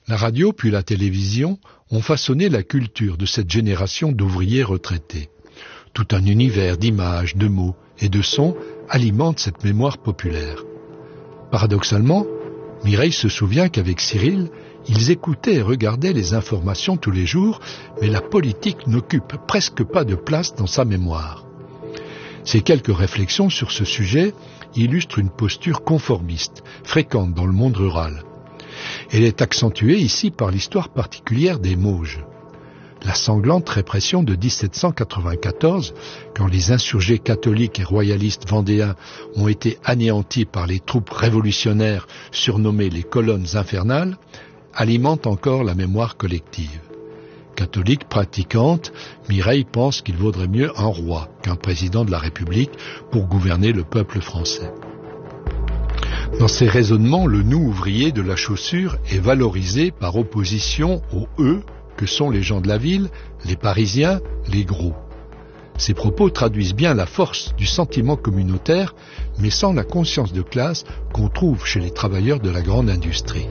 La radio puis la télévision ont façonné la culture de cette génération d'ouvriers retraités. Tout un univers d'images, de mots et de sons alimente cette mémoire populaire. Paradoxalement, Mireille se souvient qu'avec Cyril, ils écoutaient et regardaient les informations tous les jours, mais la politique n'occupe presque pas de place dans sa mémoire. Ces quelques réflexions sur ce sujet illustrent une posture conformiste, fréquente dans le monde rural. Elle est accentuée ici par l'histoire particulière des Mauges. La sanglante répression de 1794, quand les insurgés catholiques et royalistes vendéens ont été anéantis par les troupes révolutionnaires surnommées les colonnes infernales, alimente encore la mémoire collective. Catholique pratiquante, Mireille pense qu'il vaudrait mieux un roi qu'un président de la République pour gouverner le peuple français. Dans ces raisonnements, le nous ouvrier de la chaussure est valorisé par opposition aux eux que sont les gens de la ville, les Parisiens, les gros. Ces propos traduisent bien la force du sentiment communautaire, mais sans la conscience de classe qu'on trouve chez les travailleurs de la grande industrie.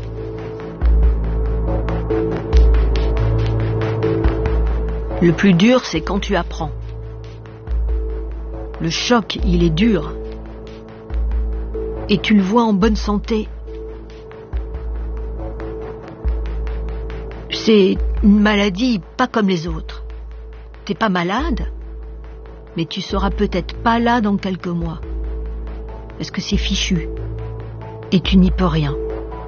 Le plus dur, c'est quand tu apprends. Le choc, il est dur. Et tu le vois en bonne santé. C'est une maladie pas comme les autres. T'es pas malade, mais tu seras peut-être pas là dans quelques mois. Parce que c'est fichu. Et tu n'y peux rien.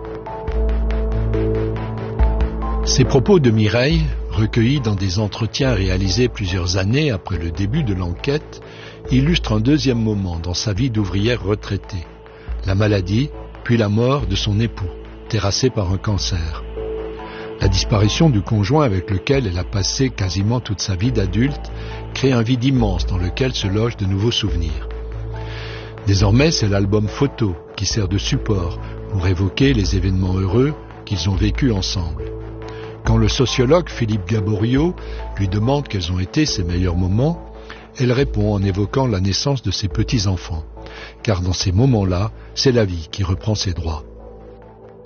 Ces propos de Mireille, recueillis dans des entretiens réalisés plusieurs années après le début de l'enquête, illustrent un deuxième moment dans sa vie d'ouvrière retraitée. La maladie, puis la mort de son époux, terrassé par un cancer. La disparition du conjoint avec lequel elle a passé quasiment toute sa vie d'adulte crée un vide immense dans lequel se logent de nouveaux souvenirs. Désormais, c'est l'album photo qui sert de support pour évoquer les événements heureux qu'ils ont vécus ensemble. Quand le sociologue Philippe Gaboriau lui demande quels ont été ses meilleurs moments, elle répond en évoquant la naissance de ses petits-enfants. Car dans ces moments-là, c'est la vie qui reprend ses droits.